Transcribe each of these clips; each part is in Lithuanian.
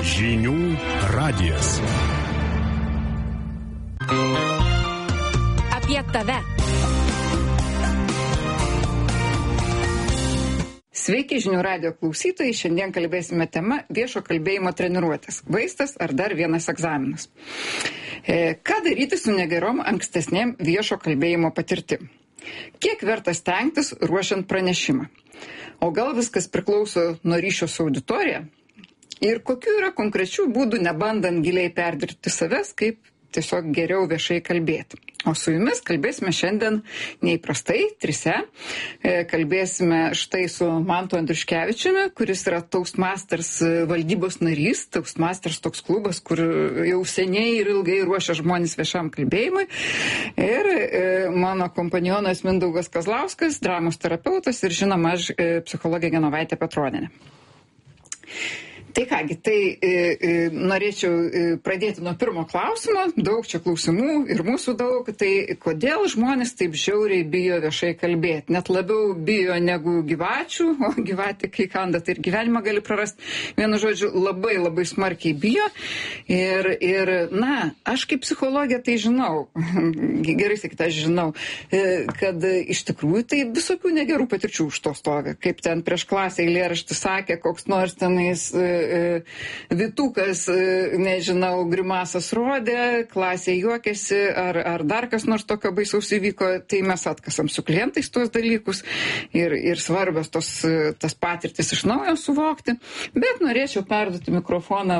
Žinių radijas. Apie tave. Sveiki žinių radijo klausytojai, šiandien kalbėsime tema viešo kalbėjimo treniruotės. Vaistas ar dar vienas egzaminas. Ką daryti su negerom ankstesnėm viešo kalbėjimo patirtim? Kiek verta stengtis ruošiant pranešimą? O gal viskas priklauso nuo ryšio su auditorija? Ir kokių yra konkrečių būdų, nebandant giliai perdirbti savęs, kaip tiesiog geriau viešai kalbėti. O su jumis kalbėsime šiandien neįprastai, trise. Kalbėsime štai su Mantu Andriuškevičiumi, kuris yra Toastmasters valdybos narys. Toastmasters toks klubas, kur jau seniai ir ilgai ruošia žmonės viešam kalbėjimui. Ir mano kompanionas Mindaugas Kazlauskas, dramos terapeutas ir žinoma aš psichologė Genovaitė Petronienė. Tai kągi, norėčiau pradėti nuo pirmo klausimo, daug čia klausimų ir mūsų daug, tai kodėl žmonės taip žiauriai bijo viešai kalbėti, net labiau bijo negu gyvačių, o gyvatė kai kanda, tai ir gyvenimą gali prarasti, vienu žodžiu, labai labai smarkiai bijo ir aš kaip psichologė tai žinau, gerai sakyt, aš žinau, kad iš tikrųjų tai visokių negerų patirčių už to stovi, kaip ten prieš klasę eilėraštį sakė, koks nors tenais Vitukas, nežinau, grimasas rodė, klasė juokėsi, ar dar kas nors tokio baisaus įvyko, tai mes atkasam su klientais tuos dalykus ir svarbios tas patirtis iš naujo suvokti. Bet norėčiau perduoti mikrofoną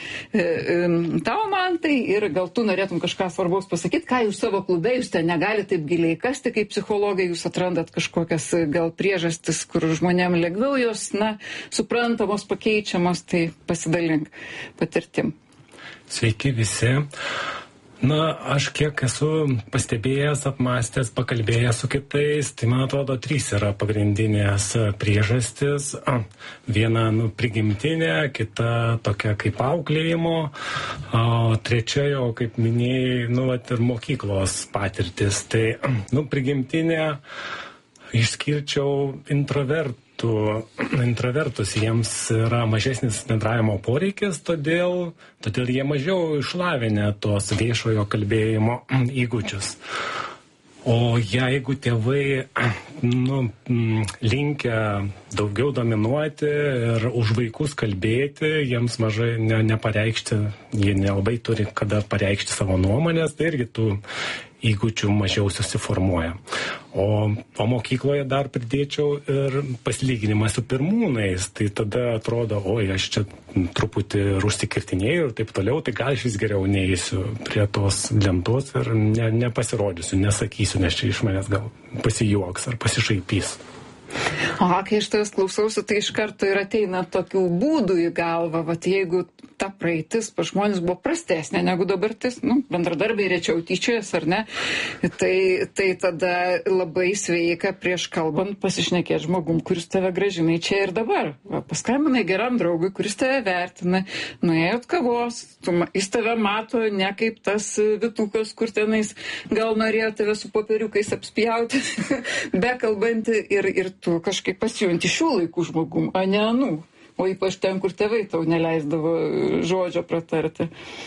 tau, Mantai, ir gal tu norėtum kažką svarbaus pasakyti, ką jūs savo klube, jūs ten negali taip giliai kasti, kaip psichologai, jūs atrandat kažkokias gal priežastis, kur žmonėm lengviau jos, suprantamos, pakeičiamos, tai pasidalink patirtim. Sveiki visi. Aš kiek esu pastebėjęs, apmąstęs, pakalbėjęs su kitais, tai man atrodo 3 yra pagrindinės priežastis. Viena prigimtinė, kita tokia kaip auklėjimo, o trečia jau, kaip minėjai, ir mokyklos patirtis. Tai prigimtinė išskirčiau intravertus, jiems yra mažesnis bendravimo poreikis, todėl jie mažiau išlavinę tos viešojo kalbėjimo įgūdžius. O jeigu tėvai linkę daugiau dominuoti ir už vaikus kalbėti, jiems mažai nepareikšti, jie nelabai turi kada pareikšti savo nuomonės, tai irgi tų įgūdžių mažiau susiformuoja. O mokykloje dar pridėčiau ir pasilyginimą su pirmūnais, tai tada atrodo, aš čia truputį užsikirtinėjau ir taip toliau, tai gal aš vis geriau neįsiu prie tos lentos ir nepasirodysiu, nesakysiu, nes čia iš manęs gal pasijuoks ar pasišaipys. Kai aš tavęs klausausi, tai iš karto ir ateina tokių būdų į galvą, jeigu ta praeitis pas žmonės buvo prastesnė negu dabartis, bendradarbiai rečiau tyčiojas ar ne, tai tada labai sveika prieš kalbant pasišnekėti žmogum, kuris tave grąžina į čia ir dabar. Paskambinai geram draugui, kuris tave vertina, nuėjot kavos, jis tave mato ne kaip tas Vitukas, kur tenais gal norėjo tave su popieriukais apspjauti, bekalbanti ir tu kažkaip pasijunti šių laikų žmogum, o ne anų. O ypač ten, kur tėvai tau neleisdavo žodžio pratarti.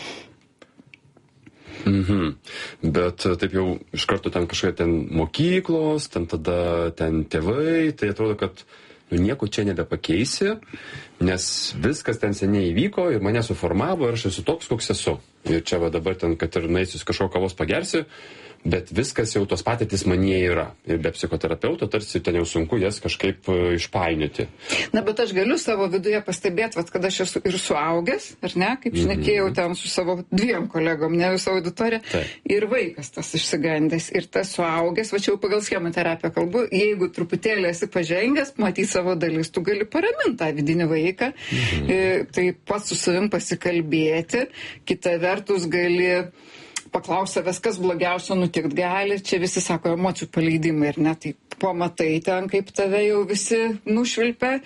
Bet taip jau iš karto ten kažkokie ten mokyklos, tada ten tėvai, tai atrodo, kad nieko čia nebepakeisi, nes viskas ten seniai įvyko ir mane suformavo ir aš esu toks, koks esu. Ir čia dabar ten, kad ir naisius kažko kavos pagersi, bet viskas jau tos patirtis manyje yra. Ir be psichoterapeuto tarsi ten jau sunku jas kažkaip išpainioti. Bet aš galiu savo viduje pastebėti, kad aš esu ir suaugęs, ar ne, kaip šnekėjau ten su savo 2 kolegom, ne visą auditoriją, ir vaikas tas išsigandęs. Ir tas suaugęs, čia jau pagal schemoterapiją kalbu, jeigu truputėlį esi pažengęs, matyti savo dalis, tu gali paraminti tą vidinį vaiką, tai pats su savim pasikalbėti, kita vertus gali paklausė savęs, kas blogiausio nutikt gali, čia visi sako emocijų paleidimai ir ne, tai pamatai ten, kaip tave jau visi nušvilpia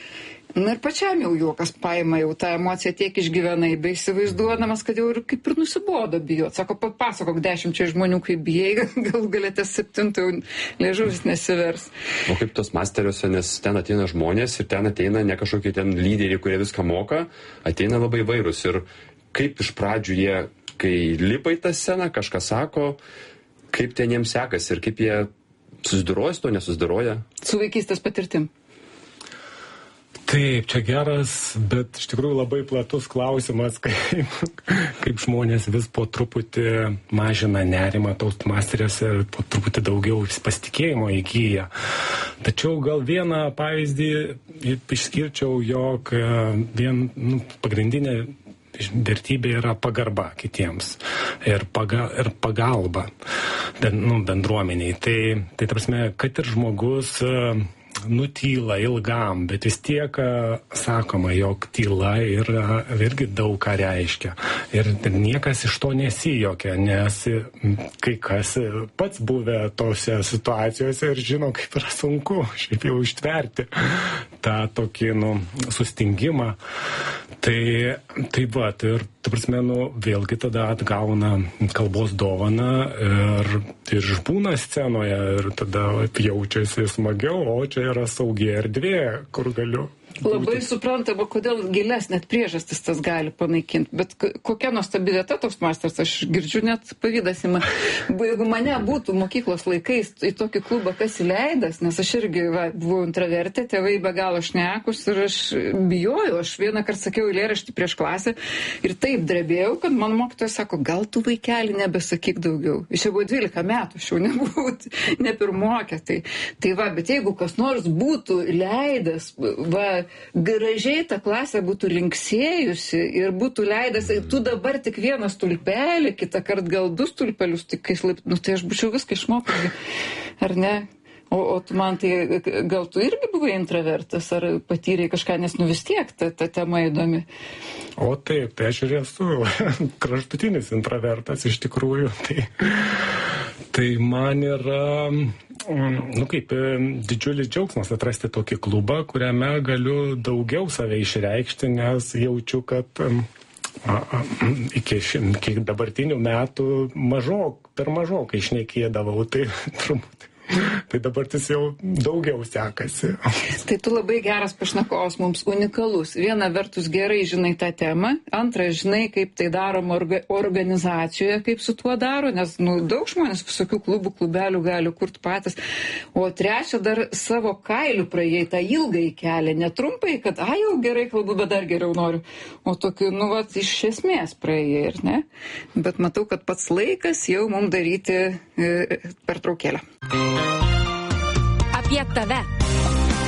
Na ir pačiam jau juokas paima, jau tą emociją tiek išgyvenai, bei įsivaizduodamas, kad jau ir kaip ir nusibodo bijot. Sako, papasakok 10 žmonių, kaip bijai, gal galėtės 7 liežuvis nesivers. O kaip tos masteriuose, nes ten ateina žmonės ir ten ateina ne kažkokie ten lyderiai, kurie viską moka, ateina labai vairūs. Ir kaip iš pradžių jie, kai lipa į tą sceną, kažką sako, kaip ten jiems sekasi ir kaip jie susiduroja su to, nesusiduroja. Su vaikystės patirtim. Taip, čia geras, bet iš tikrųjų labai platus klausimas, kaip žmonės vis po truputį mažina nerimą taustmasteriuose ir po truputį daugiau pasitikėjimo įgyja. Tačiau gal vieną pavyzdį išskirčiau, jog pagrindinė vertybė yra pagarba kitiems ir pagalba bendruomeniai. Tai ta prasme, kad ir žmogus nutyla ilgam, bet vis tiek sakoma, jog tyla irgi daug ką reiškia. Ir niekas iš to nesijokia, nes kai kas pats buvę tose situacijose ir žino, kaip yra sunku šiaip jau ištverti tą tokį, sustingimą. Tai va, ir ta prasme, vėlgi tada atgauna kalbos dovaną ir išbūna scenoje ir tada jaučiasi smagiau, o čia yra saugi erdvė, kur galiu. Labai suprantama, kodėl gilesnė priežastis tas gali panaikinti. Bet kokia nuostabi vieta toks masteris, aš girdžiu net pavydas ima. Jeigu mane būtų mokyklos laikais į tokį klubą kas įleidęs, nes aš irgi buvau intravertė, tėvai be galo šnekus ir aš bijojau. Aš vieną kartą sakiau eilėraštį prieš klasę ir taip drebėjau, kad man mokytojas sako, gal tu vaikeli nebesakyk daugiau. Iš jau buvo 12 metų, aš jau nebuvau ne pirmokė. Tai va, bet jeigu kas nors būtų leidęs, gražiai ta klasė būtų linksėjusi ir būtų leidęs, tu dabar tik vieną stulpelį, kitą kartą gal 2 stulpelius, tai aš būčiau viską išmokęs, ar ne? O tu man tai, gal tu irgi buvai intravertas, ar patyrei kažką, nes vis tiek ta tema įdomi? O taip, tai aš ir esu kraštutinis intravertas iš tikrųjų. Tai man yra didžiulis džiaugsmas atrasti tokį klubą, kuriame galiu daugiau save išreikšti, nes jaučiu, kad iki dabartinių metų per mažokai šnekėdavau, tai turbūt. Tai dabar tas jau daugiau sekasi. Tai tu labai geras pašnekovas, mums unikalus. Viena vertus gerai žinai tą temą, antra žinai, kaip tai daroma organizacijoje, kaip su tuo daro, nes daug žmonės visokių klubelių gali kurti patys. O trečia, dar savo kailių praėjai tą ilgai kelią, netrumpai, kad jau gerai kalbu, bet dar geriau noriu. O tokiu, iš esmės praėjai, ir ne? Bet matau, kad pats laikas jau mums daryti pertraukėlę. Apie tave.